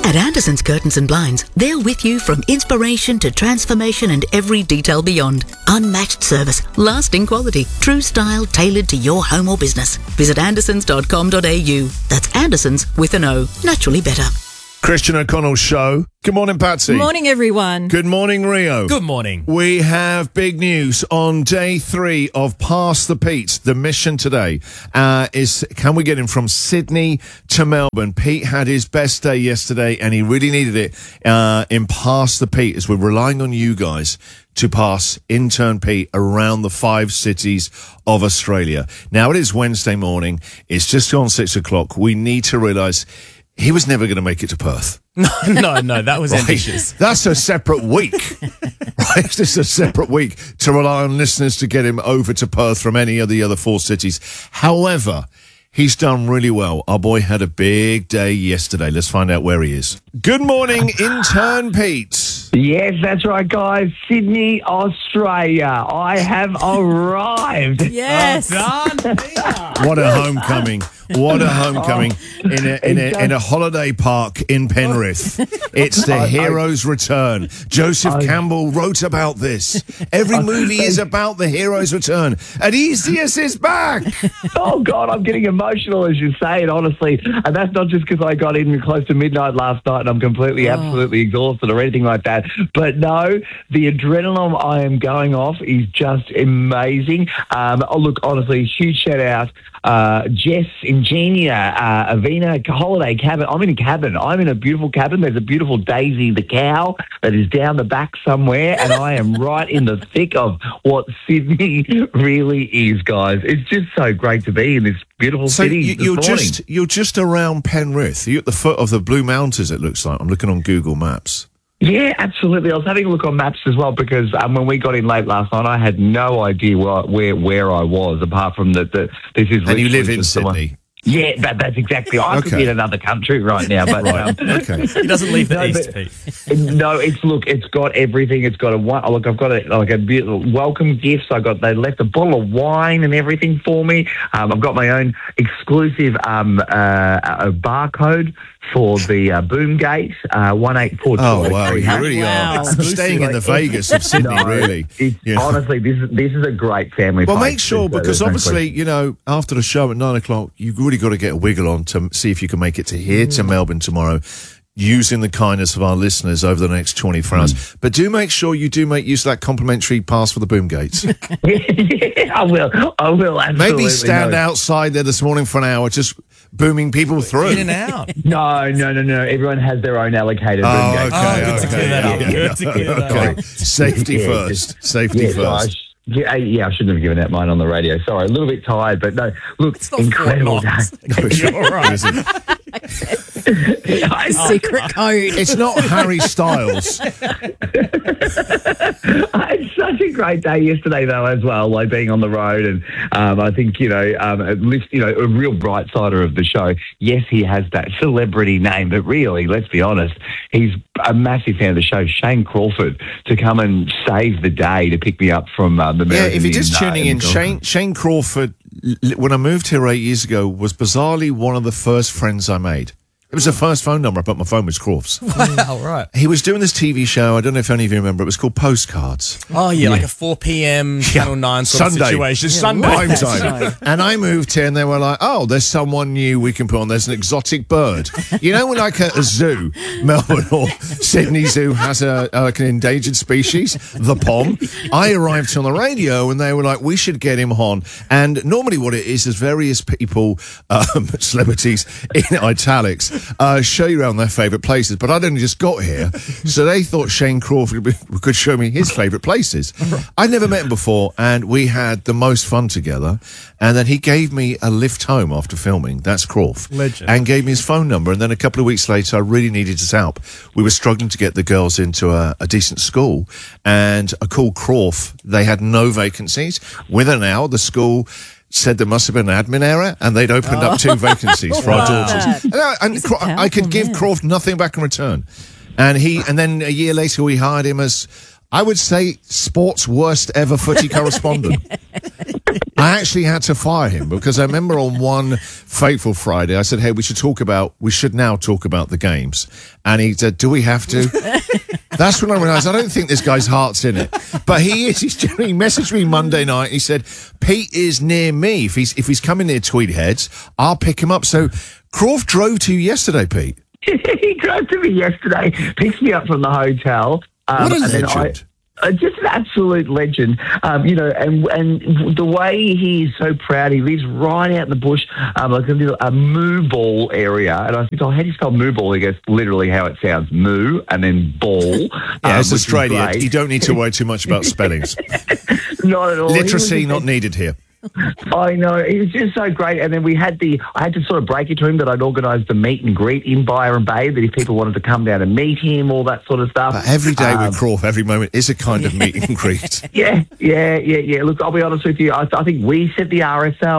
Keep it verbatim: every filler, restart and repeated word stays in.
At Anderson's Curtains and Blinds, they're with you from inspiration to transformation and every detail beyond. Unmatched service, lasting quality, true style tailored to your home or business. Visit andersons dot com dot a u. That's Andersons with an O. Naturally better. Christian O'Connell's show. Good morning, Patsy. Morning, everyone. Good morning, Rio. Good morning. We have big news on day three of Pass the Pete. The mission today uh, is, can we get him from Sydney to Melbourne? Pete had his best day yesterday, and he really needed it uh, in Pass the Pete, as we're relying on you guys to pass intern Pete around the five cities of Australia. Now, it is Wednesday morning. It's just gone six o'clock. We need to realise he was never going to make it to Perth. No, no, no, that was right. ambitious. That's a separate week. Right? This is a separate week to rely on listeners to get him over to Perth from any of the other four cities. However, he's done really well. Our boy had a big day yesterday. Let's find out where he is. Good morning, intern Pete. Yes, that's right, guys. Sydney, Australia. I have arrived. Yes. Well done, Peter. What a homecoming. What a homecoming in a, in a, in a holiday park in Penrith. It's the hero's return. Joseph Campbell wrote about this. Every movie is about the hero's return. Odysseus is back. Oh, God, I'm getting emotional as you say it, honestly. And that's not just because I got in close to midnight last night and I'm completely, oh. absolutely exhausted or anything like that. But no, the adrenaline I am going off is just amazing. Um, oh, look, honestly, huge shout out. Uh, Jess, Ingenia, uh, Avina, holiday cabin. I'm in a cabin. I'm in a beautiful cabin. There's a beautiful Daisy the cow that is down the back somewhere, and I am right in the thick of what Sydney really is, guys. It's just so great to be in this beautiful so city. You, this you're morning. just you're just around Penrith. You're at the foot of the Blue Mountains. It looks like. I'm looking on Google Maps. Yeah, absolutely. I was having a look on maps as well because um, when we got in late last night, I had no idea where where, where I was, apart from that. The, this is and you live in Sydney. One. Yeah, that, that's exactly. I okay. could be in another country right now, but right. um, okay. He doesn't leave the no, east, but, Pete. No, it's look, it's got everything. It's got a one. Look, I've got a like a beautiful welcome gifts. I got they left a bottle of wine and everything for me. Um, I've got my own exclusive um uh, a barcode for the uh, boom gate uh, one eight four two. Oh wow, you really wow. are staying in the Vegas of Sydney, no, really. It's, yeah. Honestly, this is this is a great family. Well, place. make sure, There's, because uh, obviously, you know, after the show at nine o'clock, you've really got to get a wiggle on to see if you can make it to here to Melbourne tomorrow, using the kindness of our listeners over the next twenty-four hours. Mm. But do make sure you do make use of that complimentary pass for the boom gates. yeah, I will. I will. Absolutely. Maybe stand no. outside there this morning for an hour, just booming people through. In and out. No, no, no, no. Everyone has their own allocated oh, boom gate. okay, oh, good okay. to clear that up. Yeah, Good to clear that okay. up. Safety yeah, first. just, Safety yeah, first. Gosh. Yeah, yeah, I shouldn't have given that mine on the radio. Sorry, a little bit tired, but no. Look, It's not incredible day. No, you're all right. Secret code. It's not Harry Styles. I had such a great day yesterday, though, as well, like being on the road. And um, I think, you know, um, at least, you know, a real bright sider of the show. Yes, he has that celebrity name, but really, let's be honest, he's a massive fan of the show. Shane Crawford to come and save the day to pick me up from uh, the Yeah, if you're just in, uh, tuning in, Shane, Shane Crawford, when I moved here eight years ago, was bizarrely one of the first friends I made. It was the first phone number, but my phone was Crofts. Wow, right. He was doing this T V show, I don't know if any of you remember, it was called Postcards. Oh, yeah, yeah. like a four p.m. Channel nine sort Sunday. of situation. Yeah, Sunday. Prime time. And I moved here and they were like, oh, there's someone new we can put on. There's an exotic bird. You know, when like a, a zoo, Melbourne or Sydney Zoo has a, a like an endangered species, the pom. I arrived on the radio and they were like, we should get him on. And normally what it is is various people, um, celebrities in italics, uh, show you around their favourite places. But I'd only just got here, so they thought Shane Crawford could show me his favourite places. I'd never met him before, and we had the most fun together. And then he gave me a lift home after filming. That's Crawford. Legend. And gave me his phone number. And then a couple of weeks later, I really needed his help. We were struggling to get the girls into a, a decent school. And I called Crawford. They had no vacancies. Within an hour, the school said there must have been an admin error, and they'd opened oh. up two vacancies for our daughters. And, I, and Cro- I could give man. Crawford nothing back in return. And he, and then a year later, we hired him as, I would say, sports worst ever footy correspondent. I actually had to fire him because I remember on one fateful Friday, I said, hey, we should talk about, we should now talk about the games. And he said, do we have to? That's when I realised I don't think this guy's heart's in it. But he is. He's, he messaged me Monday night. He said, Pete is near me. If he's, if he's coming near Tweed Heads, I'll pick him up. So Croft drove to you yesterday, Pete. He drove to me yesterday, picked me up from the hotel. Um, What a and then legend. I, uh, just an absolute legend, um, you know, and and the way he's so proud. He lives right out in the bush, um, like a little a moo ball area. And I said, "Oh, how do you spell moo ball?" He goes, "Literally how it sounds, moo and then ball." Yeah, um, it's which is Australia. great. You don't need to worry too much about spellings. Not at all. He was Literacy just- not needed here. I know, it was just so great. And then we had the, I had to sort of break it to him that I'd organised the meet and greet in Byron Bay, that if people wanted to come down and meet him, all that sort of stuff. But every day Um, with Croft, every moment is a kind of meet and greet. Yeah, yeah, yeah, yeah. Look, I'll be honest with you. I, I think we set the R S L